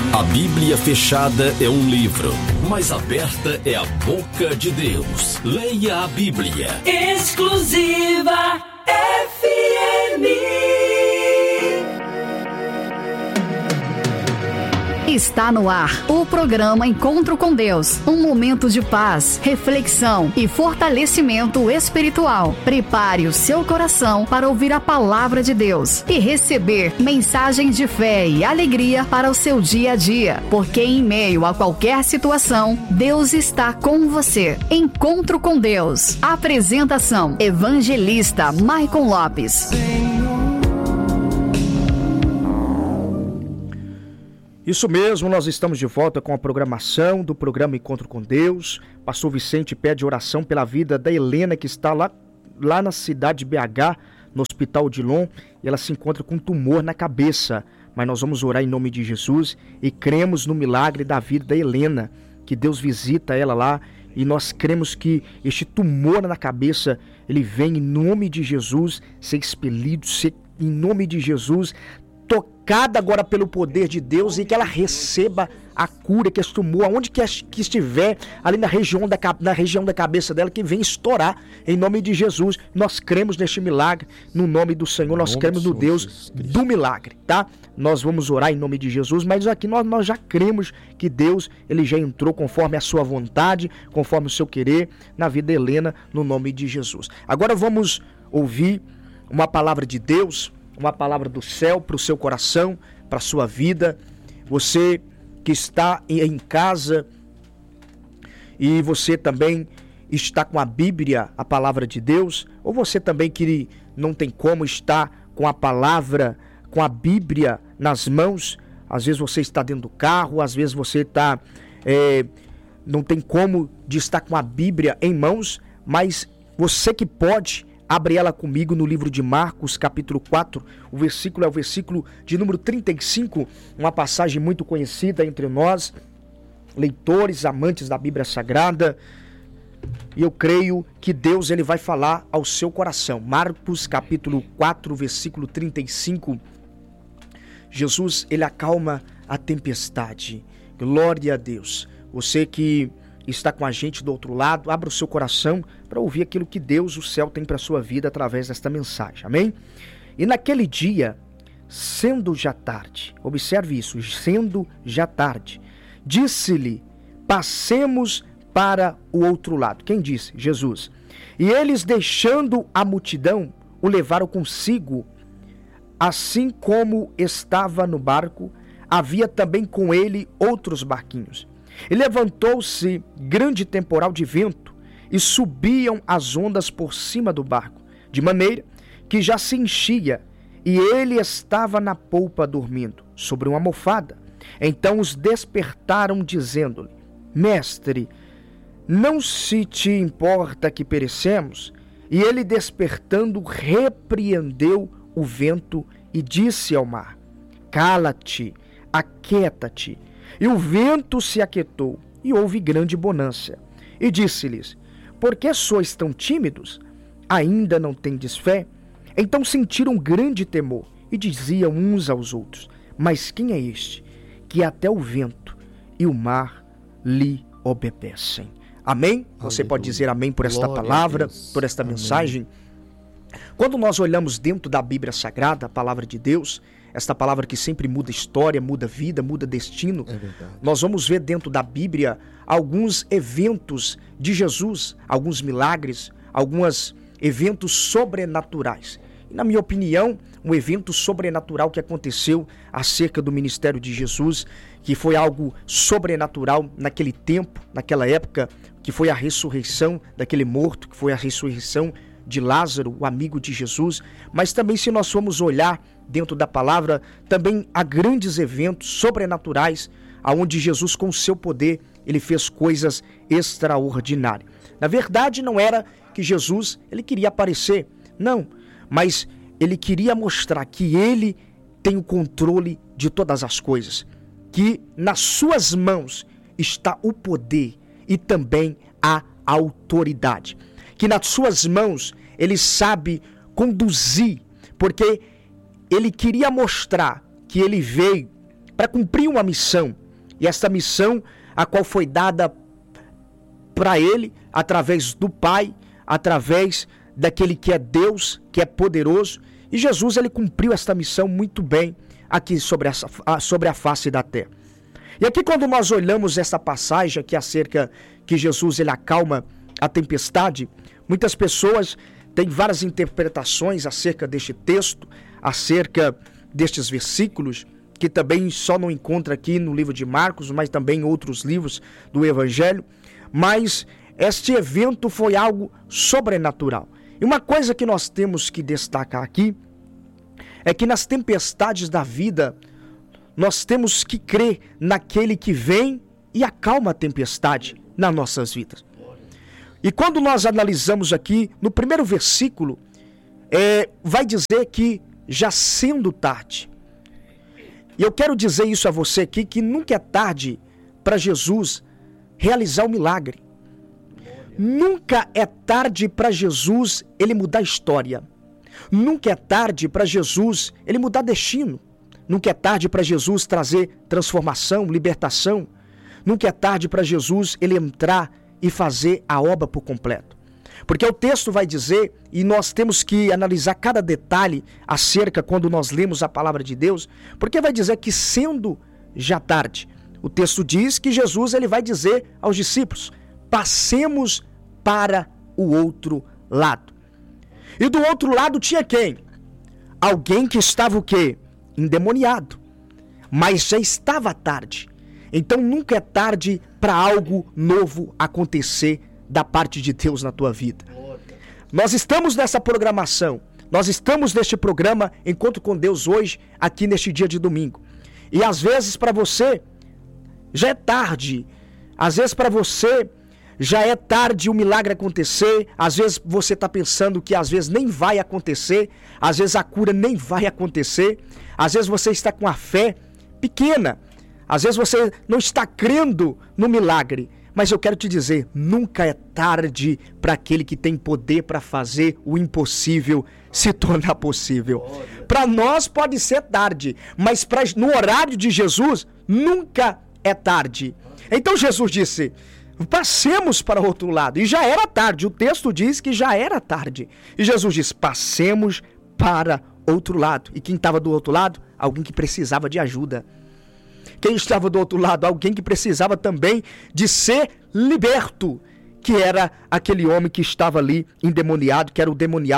A Bíblia fechada é um livro, mas aberta é a boca de Deus. Leia a Bíblia. Exclusiva FM. Está no ar o programa Encontro com Deus, um momento de paz, reflexão e fortalecimento espiritual. Prepare o seu coração para ouvir a palavra de Deus e receber mensagens de fé e alegria para o seu dia a dia, porque em meio a qualquer situação, Deus está com você. Encontro com Deus. Apresentação: Evangelista Maicon Lopes. Isso mesmo, nós estamos de volta com a programação do programa Encontro com Deus. Pastor Vicente pede oração pela vida da Helena, que está lá na cidade de BH, no Hospital Odilon, e ela se encontra com um tumor na cabeça. Mas nós vamos orar em nome de Jesus e cremos no milagre da vida da Helena, que Deus visita ela lá, e nós cremos que este tumor na cabeça, ele vem em nome de Jesus ser expelido, ser em nome de Jesus tocada agora pelo poder de Deus, e que ela receba a cura, que esse tumor, aonde que estiver, ali na região da cabeça dela, que vem estourar, em nome de Jesus. Nós cremos neste milagre, no nome do Senhor, nós cremos no Deus do milagre, tá? Nós vamos orar em nome de Jesus, mas aqui nós já cremos que Deus, ele já entrou conforme a sua vontade, conforme o seu querer, na vida de Helena, no nome de Jesus. Agora vamos ouvir uma palavra de Deus, uma palavra do céu para o seu coração, para a sua vida. Você que está em casa e você também está com a Bíblia, a palavra de Deus, ou você também que não tem como estar com a palavra, com a Bíblia nas mãos. Às vezes você está dentro do carro, às vezes você não tem como de estar com a Bíblia em mãos, mas você que pode, abre ela comigo no livro de Marcos, capítulo 4, o versículo é o versículo de número 35, uma passagem muito conhecida entre nós, leitores, amantes da Bíblia Sagrada, e eu creio que Deus, ele vai falar ao seu coração. Marcos, capítulo 4, versículo 35, Jesus, ele acalma a tempestade. Glória a Deus. Você que está com a gente do outro lado, abra o seu coração para ouvir aquilo que Deus, o céu, tem para a sua vida através desta mensagem, amém? E naquele dia, sendo já tarde, observe isso, sendo já tarde, disse-lhe, passemos para o outro lado. Quem disse? Jesus. E eles, deixando a multidão, o levaram consigo, assim como estava no barco, havia também com ele outros barquinhos. E levantou-se grande temporal de vento, e subiam as ondas por cima do barco, de maneira que já se enchia, e ele estava na polpa dormindo, sobre uma almofada. Então os despertaram, dizendo-lhe, Mestre, não se te importa que perecemos? E ele, despertando, repreendeu o vento e disse ao mar, Cala-te, aquieta-te. E o vento se aquietou, e houve grande bonança. E disse-lhes, por que sois tão tímidos? Ainda não tendes fé? Então sentiram grande temor, e diziam uns aos outros, mas quem é este, que até o vento e o mar lhe obedecem? Amém? Você pode dizer amém por esta palavra, por esta mensagem? Quando nós olhamos dentro da Bíblia Sagrada, a palavra de Deus, esta palavra que sempre muda história, muda vida, muda destino, nós vamos ver dentro da Bíblia alguns eventos de Jesus, alguns milagres, alguns eventos sobrenaturais. E, na minha opinião, um evento sobrenatural que aconteceu acerca do ministério de Jesus, que foi algo sobrenatural naquele tempo, naquela época, que foi a ressurreição daquele morto, que foi a ressurreição de Lázaro, o amigo de Jesus. Mas também, se nós formos olhar dentro da palavra, também há grandes eventos sobrenaturais, aonde Jesus, com o seu poder, ele fez coisas extraordinárias. Na verdade, não era que Jesus, ele queria aparecer, não, mas ele queria mostrar que ele tem o controle de todas as coisas, que nas suas mãos está o poder e também a autoridade, que nas suas mãos ele sabe conduzir, porque ele queria mostrar que ele veio para cumprir uma missão. E essa missão, a qual foi dada para ele, através do Pai, através daquele que é Deus, que é poderoso. E Jesus, ele cumpriu esta missão muito bem aqui sobre a face da terra. E aqui, quando nós olhamos essa passagem aqui acerca que Jesus, ele acalma a tempestade, muitas pessoas têm várias interpretações acerca deste texto, acerca destes versículos, que também só não encontra aqui no livro de Marcos, mas também em outros livros do Evangelho. Mas este evento foi algo sobrenatural. E uma coisa que nós temos que destacar aqui é que nas tempestades da vida, nós temos que crer naquele que vem e acalma a tempestade nas nossas vidas. E quando nós analisamos aqui, no primeiro versículo, vai dizer que já sendo tarde. E eu quero dizer isso a você aqui, que nunca é tarde para Jesus realizar o milagre. Nunca é tarde para Jesus ele mudar a história. Nunca é tarde para Jesus ele mudar destino. Nunca é tarde para Jesus trazer transformação, libertação. Nunca é tarde para Jesus ele entrar e fazer a obra por completo. Porque o texto vai dizer, e nós temos que analisar cada detalhe acerca quando nós lemos a palavra de Deus, porque vai dizer que sendo já tarde, o texto diz que Jesus ele vai dizer aos discípulos, passemos para o outro lado. E do outro lado tinha quem? Alguém que estava o quê? Endemoniado. Mas já estava tarde. Então nunca é tarde para algo novo acontecer da parte de Deus na tua vida. Nós estamos nessa programação. Nós estamos neste programa Encontro com Deus hoje, aqui neste dia de domingo. E às vezes para você já é tarde. Às vezes para você já é tarde o milagre acontecer. Às vezes você está pensando que às vezes nem vai acontecer. Às vezes a cura nem vai acontecer. Às vezes você está com a fé pequena. Às vezes você não está crendo no milagre. Mas eu quero te dizer, nunca é tarde para aquele que tem poder para fazer o impossível se tornar possível. Para nós pode ser tarde, mas no horário de Jesus, nunca é tarde. Então Jesus disse, passemos para o outro lado. E já era tarde, o texto diz que já era tarde. E Jesus disse, passemos para outro lado. E quem estava do outro lado? Alguém que precisava de ajuda. Quem estava do outro lado? Alguém que precisava também de ser liberto, que era aquele homem que estava ali endemoniado, que era o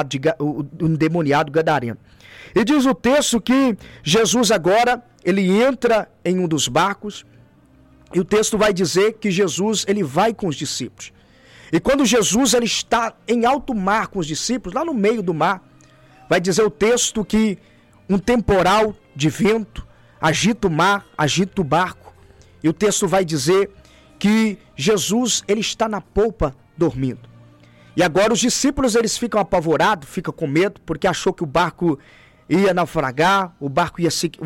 endemoniado gadareno. E diz o texto que Jesus agora, ele entra em um dos barcos, e o texto vai dizer que Jesus, ele vai com os discípulos. E quando Jesus, ele está em alto mar com os discípulos, lá no meio do mar, vai dizer o texto que um temporal de vento agita o mar, agita o barco. E o texto vai dizer que Jesus, ele está na polpa dormindo. E agora os discípulos, eles ficam apavorados, ficam com medo, porque achou que o barco ia naufragar, o barco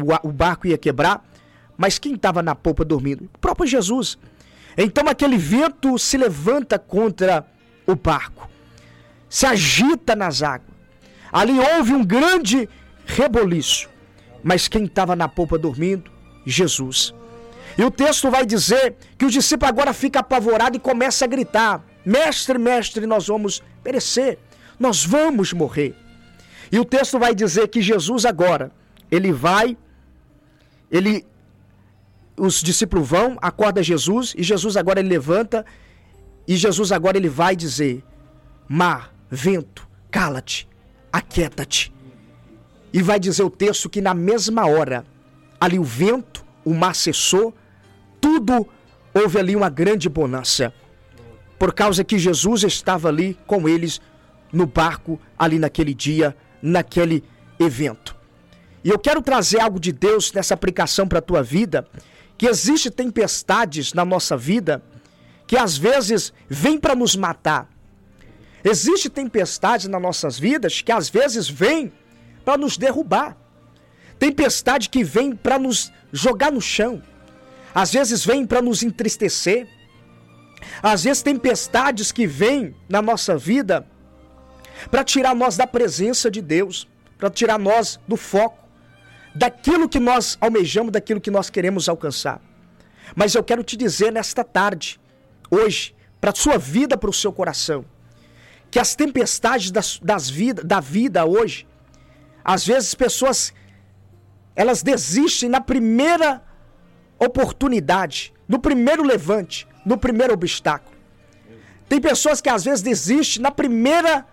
ia quebrar. Mas quem estava na polpa dormindo? O próprio Jesus. Então aquele vento se levanta contra o barco, se agita nas águas. Ali houve um grande reboliço. Mas quem estava na polpa dormindo? Jesus. E o texto vai dizer que os discípulos agora ficam apavorados e começam a gritar, mestre, mestre, nós vamos perecer, nós vamos morrer. E o texto vai dizer que Jesus agora, os discípulos vão, acorda Jesus, e Jesus agora ele levanta, e Jesus agora ele vai dizer, mar, vento, cala-te, aquieta-te. E vai dizer o texto que na mesma hora, ali o vento, o mar cessou, tudo, houve ali uma grande bonança. Por causa que Jesus estava ali com eles no barco, ali naquele dia, naquele evento. E eu quero trazer algo de Deus nessa aplicação para a tua vida, que existe tempestades na nossa vida, que às vezes vêm para nos matar. Existe tempestades nas nossas vidas, que às vezes vêm para nos derrubar. Tempestade que vem para nos jogar no chão. Às vezes vem para nos entristecer. Às vezes tempestades que vêm na nossa vida para tirar nós da presença de Deus, para tirar nós do foco, daquilo que nós almejamos, daquilo que nós queremos alcançar. Mas eu quero te dizer nesta tarde, hoje, para a sua vida, para o seu coração, que as tempestades da vida hoje, às vezes pessoas, elas desistem na primeira oportunidade, no primeiro levante, no primeiro obstáculo. Tem pessoas que às vezes desistem na primeira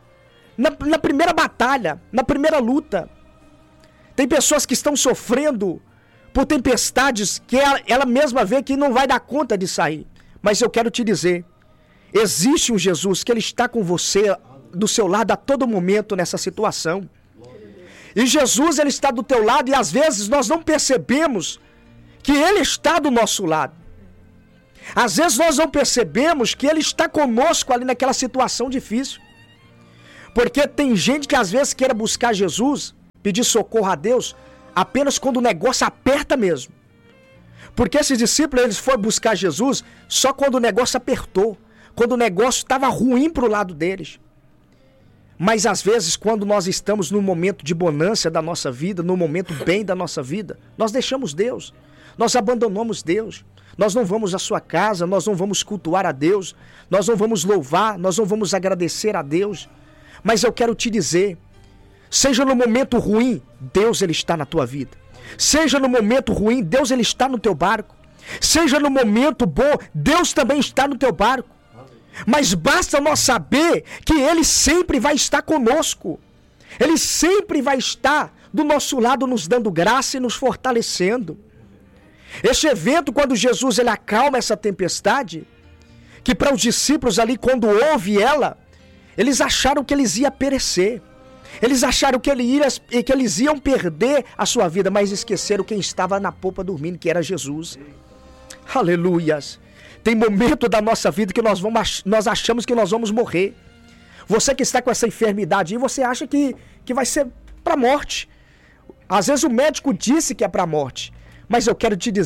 batalha, na primeira luta. Tem pessoas que estão sofrendo por tempestades que ela mesma vê que não vai dar conta de sair. Mas eu quero te dizer, existe um Jesus que ele está com você, do seu lado a todo momento nessa situação. E Jesus, ele está do teu lado e às vezes nós não percebemos que ele está do nosso lado. Às vezes nós não percebemos que ele está conosco ali naquela situação difícil. Porque tem gente que às vezes quer buscar Jesus, pedir socorro a Deus, apenas quando o negócio aperta mesmo. Porque esses discípulos, eles foram buscar Jesus só quando o negócio apertou, quando o negócio estava ruim para o lado deles. Mas às vezes, quando nós estamos no momento de bonança da nossa vida, no momento bem da nossa vida, nós deixamos Deus, nós abandonamos Deus. Nós não vamos à sua casa, nós não vamos cultuar a Deus, nós não vamos louvar, nós não vamos agradecer a Deus. Mas eu quero te dizer, seja no momento ruim, Deus ele está na tua vida. Seja no momento ruim, Deus ele está no teu barco. Seja no momento bom, Deus também está no teu barco. Mas basta nós saber que ele sempre vai estar conosco. Ele sempre vai estar do nosso lado nos dando graça e nos fortalecendo. Este evento, quando Jesus ele acalma essa tempestade, que para os discípulos ali, quando houve ela, eles acharam que eles iam perecer. Eles acharam que eles iam perder a sua vida, mas esqueceram quem estava na popa dormindo, que era Jesus. Aleluias! Tem momento da nossa vida que nós achamos que nós vamos morrer. Você que está com essa enfermidade aí, você acha que vai ser para a morte. Às vezes o médico disse que é para a morte. Mas eu quero te dizer,